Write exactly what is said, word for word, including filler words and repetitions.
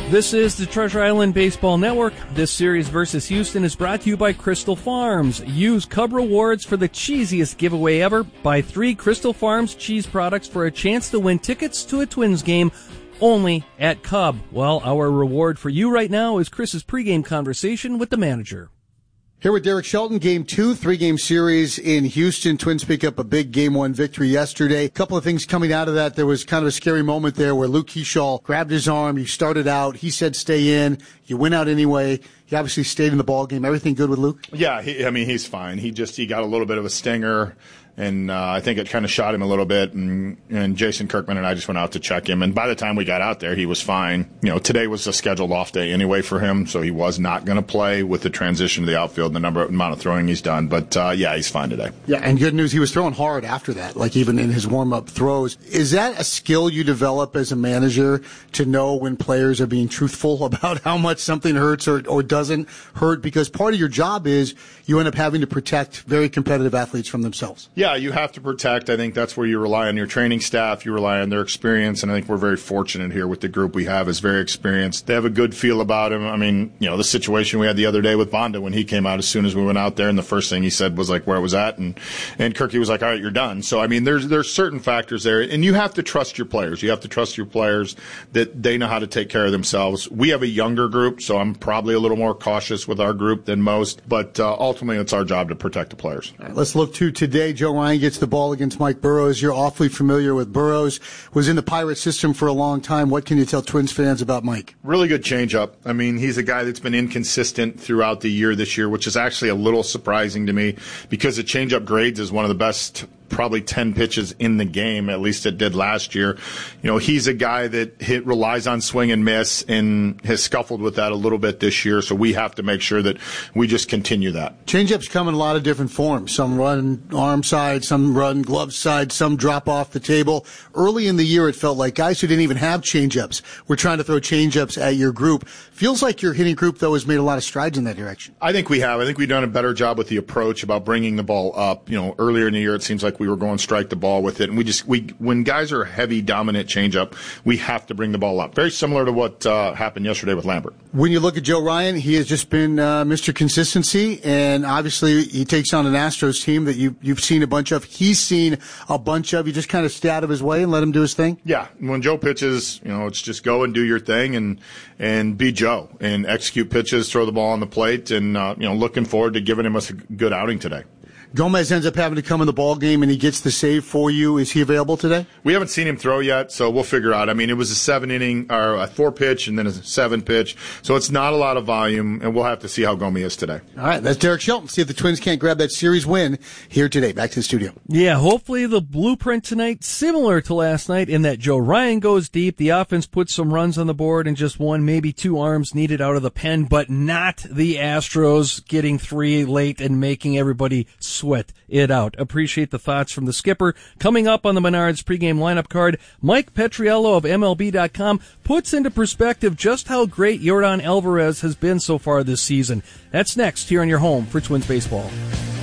This is the Treasure Island Baseball Network. This series versus Houston is brought to you by Crystal Farms. Use Cub Rewards for the cheesiest giveaway ever. Buy three Crystal Farms cheese products for a chance to win tickets to a Twins game only at Cub. Well, our reward for you right now is Chris's pregame conversation with the manager. Here with Derek Shelton, game two, three-game series in Houston. Twins pick up a big game one victory yesterday. A couple of things coming out of that. There was kind of a scary moment there where Luke Keeschall grabbed his arm. You started out. He said stay in. You went out anyway. He obviously stayed in the ball game. Everything good with Luke? Yeah, he, I mean, he's fine. He just he got a little bit of a stinger. And uh, I think it kind of shot him a little bit, and, and Jason Kirkman and I just went out to check him. And by the time we got out there, he was fine. You know, today was a scheduled off day anyway for him, so he was not going to play with the transition to the outfield and the number amount of throwing he's done. But uh, yeah, he's fine today. Yeah, and good news, he was throwing hard after that, like even in his warm-up throws. Is that a skill you develop as a manager to know when players are being truthful about how much something hurts or, or doesn't hurt? Because part of your job is you end up having to protect very competitive athletes from themselves. Yeah, you have to protect. I think that's where you rely on your training staff. You rely on their experience, and I think we're very fortunate here with the group we have is very experienced. They have a good feel about him. I mean, you know, the situation we had the other day with Bonda when he came out, as soon as we went out there, and the first thing he said was like where it was at, and and Kirky was like, all right, you're done. So I mean, there's there's certain factors there, and you have to trust your players. You have to trust your players that they know how to take care of themselves. We have a younger group, so I'm probably a little more cautious with our group than most, but uh, ultimately it's our job to protect the players. All right, let's look to today. Joe Ryan gets the ball against Mike Burrows. You're awfully familiar with Burrows. Was in the Pirate system for a long time. What can you tell Twins fans about Mike? Really good changeup. I mean, he's a guy that's been inconsistent throughout the year this year, which is actually a little surprising to me because the changeup grades is one of the best probably ten pitches in the game, at least it did last year. You know, he's a guy that hit relies on swing and miss and has scuffled with that a little bit this year, so we have to make sure that we just continue that. Changeups come in a lot of different forms. Some run arm side, some run glove side, some drop off the table. Early in the year, it felt like guys who didn't even have changeups were trying to throw changeups at your group. Feels like your hitting group, though, has made a lot of strides in that direction. I think we have. I think we've done a better job with the approach about bringing the ball up. You know, earlier in the year, it seems like we were going strike the ball with it, and we just we when guys are heavy dominant changeup, we have to bring the ball up. Very similar to what uh, happened yesterday with Lambert. When you look at Joe Ryan, he has just been uh, Mister Consistency, and obviously he takes on an Astros team that you you've seen a bunch of. He's seen a bunch of. You just kind of stay out of his way and let him do his thing. Yeah, when Joe pitches, you know, it's just go and do your thing and and be Joe and execute pitches, throw the ball on the plate, and uh, you know, looking forward to giving him a good outing today. Gomez ends up having to come in the ball game, and he gets the save for you. Is he available today? We haven't seen him throw yet, so we'll figure out. I mean, it was a seven inning or a four pitch, and then a seven pitch, so it's not a lot of volume, and we'll have to see how Gomez is today. All right, that's Derek Shelton. See if the Twins can't grab that series win here today. Back to the studio. Yeah, hopefully the blueprint tonight similar to last night in that Joe Ryan goes deep. The offense puts some runs on the board, and just one, maybe two arms needed out of the pen, but not the Astros getting three late and making everybody sweat it out. Appreciate the thoughts from the skipper. Coming up on the Menards pregame lineup card, Mike Petriello of M L B dot com puts into perspective just how great Yordan Alvarez has been so far this season. That's next here on your home for Twins Baseball.